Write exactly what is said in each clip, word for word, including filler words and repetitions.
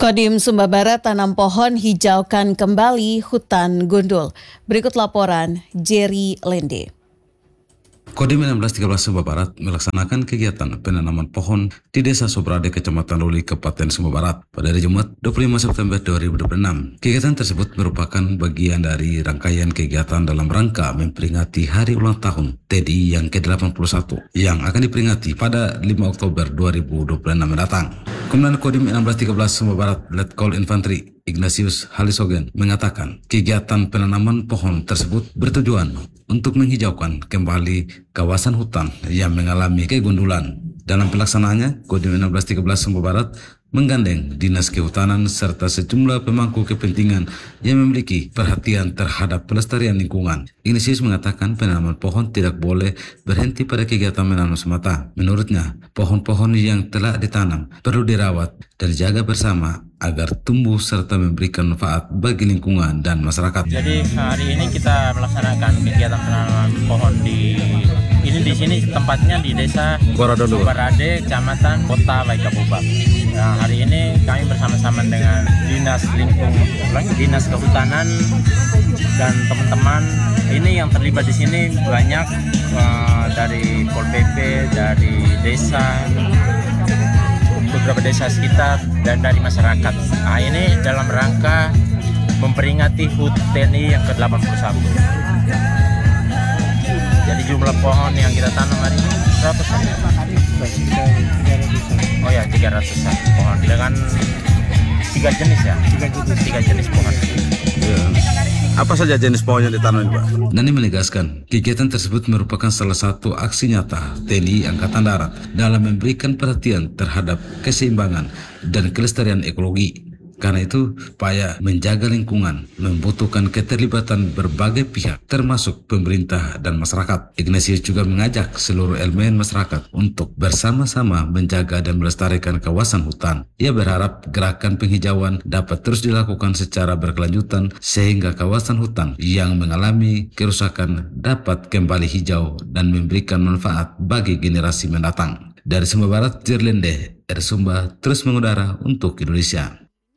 Kodim Sumba Barat tanam pohon hijaukan kembali hutan gundul. Berikut laporan Jerry Lende. Kodim enam belas tiga belas Sumba Barat melaksanakan kegiatan penanaman pohon di Desa Sobrade, Kecamatan Luli, Kabupaten Sumba Barat pada hari Jumat dua puluh lima September dua ribu dua puluh enam. Kegiatan tersebut merupakan bagian dari rangkaian kegiatan dalam rangka memperingati hari ulang tahun T D I yang ke delapan puluh satu yang akan diperingati pada lima Oktober dua ribu dua puluh enam mendatang. Komandan Kodim enam belas tiga belas Sumba Barat, Letkol Infantri Ignatius Halisogen mengatakan kegiatan penanaman pohon tersebut bertujuan untuk menghijaukan kembali kawasan hutan yang mengalami kegundulan. Dalam pelaksanaannya, Kodim enam belas tiga belas Sumba Barat menggandeng Dinas Kehutanan serta sejumlah pemangku kepentingan yang memiliki perhatian terhadap pelestarian lingkungan. Ignatius mengatakan penanaman pohon tidak boleh berhenti pada kegiatan menanam semata. Menurutnya, pohon-pohon yang telah ditanam perlu dirawat dan dijaga bersama agar tumbuh serta memberikan manfaat bagi lingkungan dan masyarakat. Jadi hari ini kita melaksanakan kegiatan penanaman pohon di ini di sini tempatnya di Desa Sobrade, Kecamatan Kota Waikabubak. Nah, hari ini kami bersama-sama dengan Dinas Lingkungan, Dinas Kehutanan dan teman-teman ini yang terlibat di sini banyak uh, dari Pol P P, dari desa, beberapa desa sekitar dan dari masyarakat. Nah, ini dalam rangka memperingati H U T T N I yang ke delapan puluh satu. Jadi jumlah pohon yang kita tanam hari ini berapa? Oh ya, tiga ratusan pohon dengan tiga jenis ya, tiga jenis pohon. Ya. Apa saja jenis pohon yang ditanam ini, Pak? Nani menegaskan, kegiatan tersebut merupakan salah satu aksi nyata T N I Angkatan Darat dalam memberikan perhatian terhadap keseimbangan dan kelestarian ekologi. Karena itu, upaya menjaga lingkungan membutuhkan keterlibatan berbagai pihak, termasuk pemerintah dan masyarakat. Ignatius juga mengajak seluruh elemen masyarakat untuk bersama-sama menjaga dan melestarikan kawasan hutan. Ia berharap gerakan penghijauan dapat terus dilakukan secara berkelanjutan sehingga kawasan hutan yang mengalami kerusakan dapat kembali hijau dan memberikan manfaat bagi generasi mendatang. Dari Sumba Barat, Jerlende, R Sumba terus mengudara untuk Indonesia.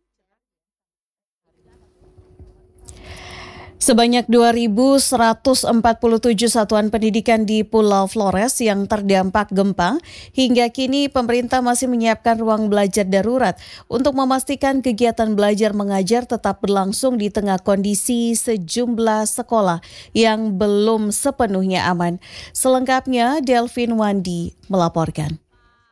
Sebanyak dua ribu seratus empat puluh tujuh satuan pendidikan di Pulau Flores yang terdampak gempa, hingga kini pemerintah masih menyiapkan ruang belajar darurat untuk memastikan kegiatan belajar mengajar tetap berlangsung di tengah kondisi sejumlah sekolah yang belum sepenuhnya aman. Selengkapnya, Delvin Wandi melaporkan.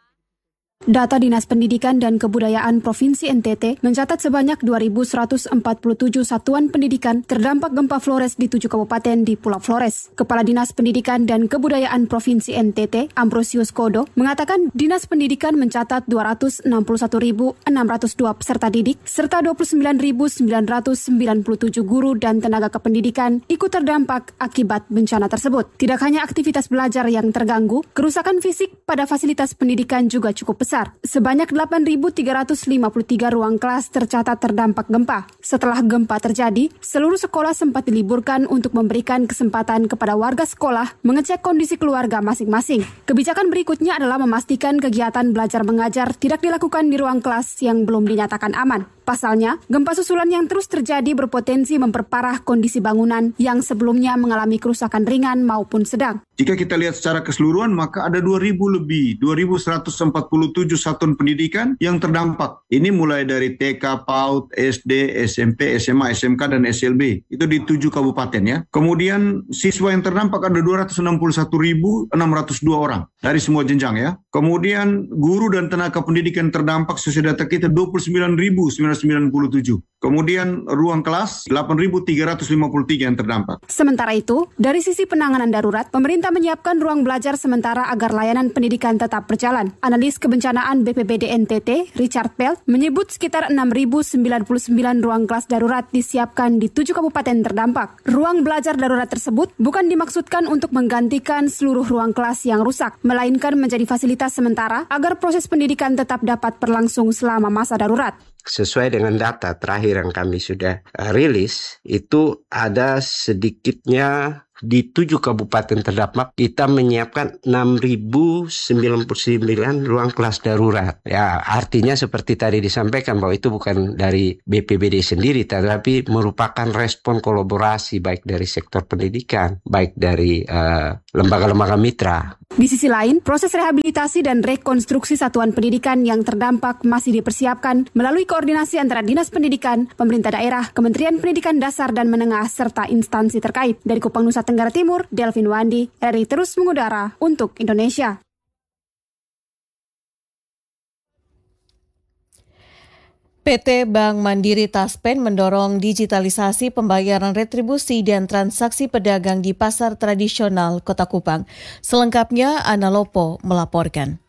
Data Dinas Pendidikan dan Kebudayaan Provinsi N T T mencatat sebanyak dua ribu seratus empat puluh tujuh satuan pendidikan terdampak gempa Flores di tujuh kabupaten di Pulau Flores. Kepala Dinas Pendidikan dan Kebudayaan Provinsi N T T, Ambrosius Kodo, mengatakan Dinas Pendidikan mencatat dua ratus enam puluh satu ribu enam ratus dua peserta didik serta dua puluh sembilan ribu sembilan ratus sembilan puluh tujuh guru dan tenaga kependidikan ikut terdampak akibat bencana tersebut. Tidak hanya aktivitas belajar yang terganggu, kerusakan fisik pada fasilitas pendidikan juga cukup besar. Sebanyak delapan ribu tiga ratus lima puluh tiga ruang kelas tercatat terdampak gempa. Setelah gempa terjadi, seluruh sekolah sempat diliburkan untuk memberikan kesempatan kepada warga sekolah mengecek kondisi keluarga masing-masing. Kebijakan berikutnya adalah memastikan kegiatan belajar mengajar tidak dilakukan di ruang kelas yang belum dinyatakan aman. Pasalnya, gempa susulan yang terus terjadi berpotensi memperparah kondisi bangunan yang sebelumnya mengalami kerusakan ringan maupun sedang. Jika kita lihat secara keseluruhan, maka ada dua ribu lebih, dua ribu seratus empat puluh tujuh satuan pendidikan yang terdampak. Ini mulai dari T K, PAUD, S D, S M P, S M A, S M K, dan S L B. Itu di tujuh kabupaten ya. Kemudian siswa yang terdampak ada dua ratus enam puluh satu ribu enam ratus dua orang dari semua jenjang ya. Kemudian guru dan tenaga pendidikan terdampak sesuai data kita dua puluh sembilan ribu sembilan ratus sembilan puluh tujuh. Kemudian ruang kelas delapan ribu tiga ratus lima puluh tiga yang terdampak. Sementara itu, dari sisi penanganan darurat, pemerintah menyiapkan ruang belajar sementara agar layanan pendidikan tetap berjalan. Analis kebencanaan B P B D N T T, Richard Pelt, menyebut sekitar enam ribu sembilan puluh sembilan ruang kelas darurat disiapkan di tujuh kabupaten terdampak. Ruang belajar darurat tersebut bukan dimaksudkan untuk menggantikan seluruh ruang kelas yang rusak, melainkan menjadi fasilitas sementara agar proses pendidikan tetap dapat berlangsung selama masa darurat. Sesuai dengan data terakhir yang kami sudah uh, rilis, itu ada sedikitnya di tujuh kabupaten terdampak kita menyiapkan enam ribu sembilan puluh sembilan ruang kelas darurat. Ya, artinya seperti tadi disampaikan bahwa itu bukan dari B P B D sendiri, tetapi merupakan respon kolaborasi baik dari sektor pendidikan, baik dari uh, lembaga-lembaga mitra. Di sisi lain, proses rehabilitasi dan rekonstruksi satuan pendidikan yang terdampak masih dipersiapkan melalui koordinasi antara Dinas Pendidikan, pemerintah daerah, Kementerian Pendidikan Dasar dan Menengah, serta instansi terkait. Dari Kupang, Nusa Tenggara Timur, Delvin Wandi, R I terus mengudara untuk Indonesia. P T Bank Mandiri Taspen mendorong digitalisasi pembayaran retribusi dan transaksi pedagang di pasar tradisional Kota Kupang. Selengkapnya, Ana Lopo melaporkan.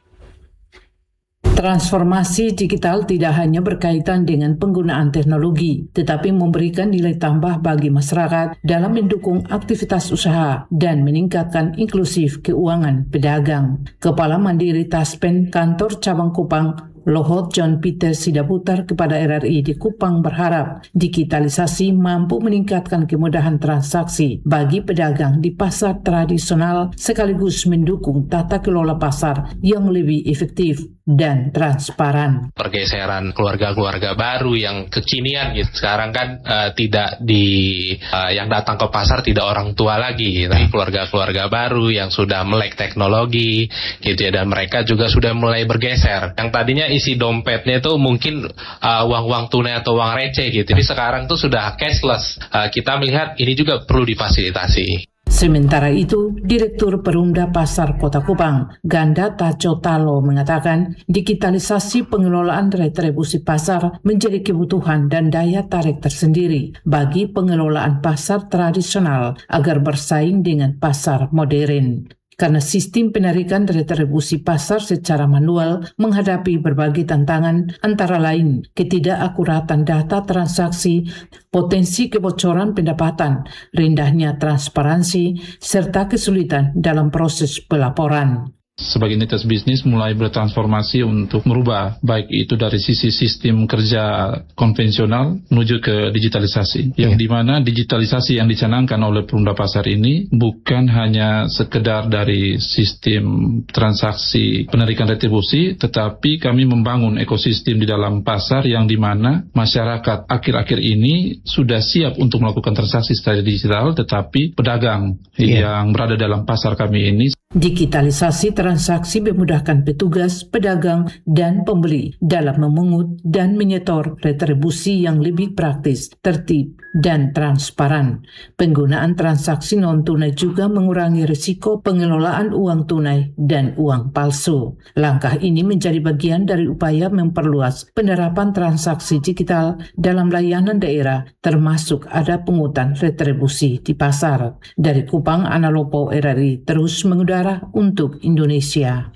Transformasi digital tidak hanya berkaitan dengan penggunaan teknologi, tetapi memberikan nilai tambah bagi masyarakat dalam mendukung aktivitas usaha dan meningkatkan inklusif keuangan pedagang. Kepala Mandiri Taspen Kantor Cabang Kupang, Lohot John Peter Sidaputar kepada R R I di Kupang berharap digitalisasi mampu meningkatkan kemudahan transaksi bagi pedagang di pasar tradisional sekaligus mendukung tata kelola pasar yang lebih efektif dan transparan. Pergeseran keluarga-keluarga baru yang kekinian gitu. Sekarang kan uh, tidak di uh, yang datang ke pasar tidak orang tua lagi, tapi keluarga-keluarga baru yang sudah melek teknologi gitu ya, dan mereka juga sudah mulai bergeser. Yang tadinya isi dompetnya itu mungkin uh, uang-uang tunai atau uang receh gitu. Tapi sekarang tuh sudah cashless. Uh, kita melihat ini juga perlu difasilitasi. Sementara itu, Direktur Perumda Pasar Kota Kupang, Ganda Taco Talo mengatakan digitalisasi pengelolaan retribusi pasar menjadi kebutuhan dan daya tarik tersendiri bagi pengelolaan pasar tradisional agar bersaing dengan pasar modern. Karena sistem penarikan retribusi pasar secara manual menghadapi berbagai tantangan, antara lain ketidakakuratan data transaksi, potensi kebocoran pendapatan, rendahnya transparansi, serta kesulitan dalam proses pelaporan. Sebagai entitas bisnis mulai bertransformasi untuk merubah baik itu dari sisi sistem kerja konvensional menuju ke digitalisasi, yang dimana digitalisasi yang dicanangkan oleh Perumda Pasar ini bukan hanya sekedar dari sistem transaksi penarikan retribusi, tetapi kami membangun ekosistem di dalam pasar yang dimana masyarakat akhir-akhir ini sudah siap untuk melakukan transaksi secara digital, tetapi pedagang yeah. yang berada dalam pasar kami ini. Digitalisasi transaksi memudahkan petugas, pedagang, dan pembeli dalam memungut dan menyetor retribusi yang lebih praktis, tertib, dan transparan. Penggunaan transaksi non-tunai juga mengurangi risiko pengelolaan uang tunai dan uang palsu. Langkah ini menjadi bagian dari upaya memperluas penerapan transaksi digital dalam layanan daerah, termasuk ada pungutan retribusi di pasar. Dari Kupang, Ana Lopo, R R I terus mengudara untuk Indonesia.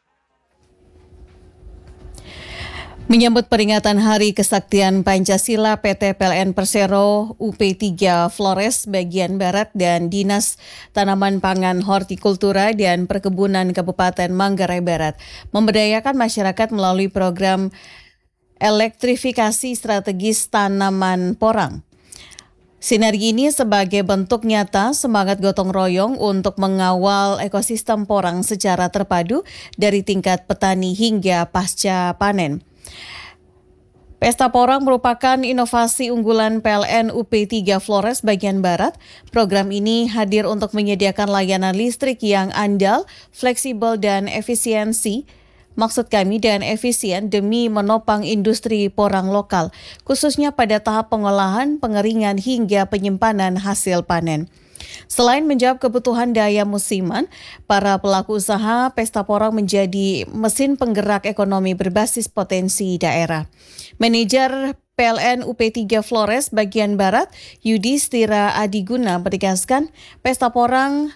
Menyambut peringatan Hari Kesaktian Pancasila, P T P L N Persero U P tiga Flores bagian Barat dan Dinas Tanaman Pangan Hortikultura dan Perkebunan Kabupaten Manggarai Barat memberdayakan masyarakat melalui program elektrifikasi strategis tanaman porang. Sinergi ini sebagai bentuk nyata semangat gotong royong untuk mengawal ekosistem porang secara terpadu dari tingkat petani hingga pasca panen. Pesta Porang merupakan inovasi unggulan P L N U P tiga Flores bagian Barat. Program ini hadir untuk menyediakan layanan listrik yang andal, fleksibel, dan efisiensi. Maksud kami dan efisien demi menopang industri porang lokal, khususnya pada tahap pengolahan, pengeringan, hingga penyimpanan hasil panen. Selain menjawab kebutuhan daya musiman, para pelaku usaha Pesta Porang menjadi mesin penggerak ekonomi berbasis potensi daerah. Manajer P L N U P tiga Flores bagian Barat, Yudhistira Adiguna, menegaskan Pesta Porang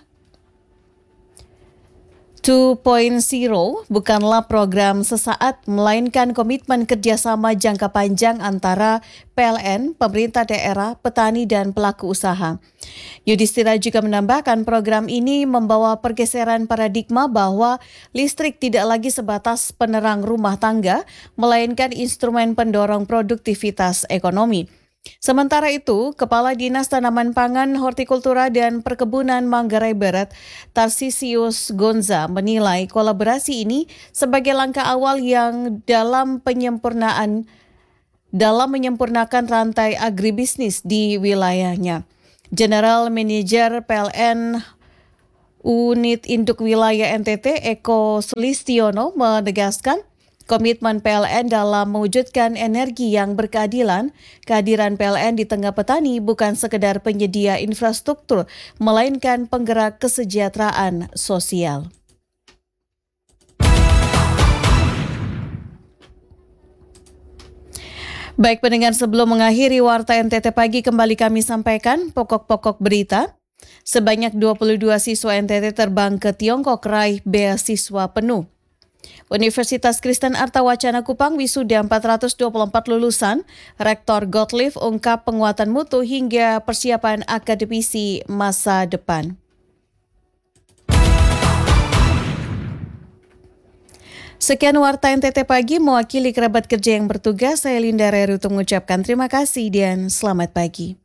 dua titik nol bukanlah program sesaat, melainkan komitmen kerjasama jangka panjang antara P L N, pemerintah daerah, petani, dan pelaku usaha. Yudhistira juga menambahkan program ini membawa pergeseran paradigma bahwa listrik tidak lagi sebatas penerang rumah tangga, melainkan instrumen pendorong produktivitas ekonomi. Sementara itu, Kepala Dinas Tanaman Pangan, Hortikultura dan Perkebunan Manggarai Barat, Tarsisius Gonza, menilai kolaborasi ini sebagai langkah awal yang dalam penyempurnaan dalam menyempurnakan rantai agribisnis di wilayahnya. General Manager P L N Unit Induk Wilayah N T T, Eko Sulistiono, menegaskan komitmen P L N dalam mewujudkan energi yang berkeadilan. Kehadiran P L N di tengah petani bukan sekedar penyedia infrastruktur, melainkan penggerak kesejahteraan sosial. Baik pendengar, sebelum mengakhiri Warta N T T Pagi, kembali kami sampaikan pokok-pokok berita. Sebanyak dua puluh dua siswa N T T terbang ke Tiongkok raih beasiswa penuh. Universitas Kristen Artawacana Kupang wisuda empat ratus dua puluh empat lulusan. Rektor Gottlieb ungkap penguatan mutu hingga persiapan akademisi masa depan. Sekian Warta N T T Pagi, mewakili kerabat kerja yang bertugas, saya Linda Rerutu mengucapkan terima kasih dan selamat pagi.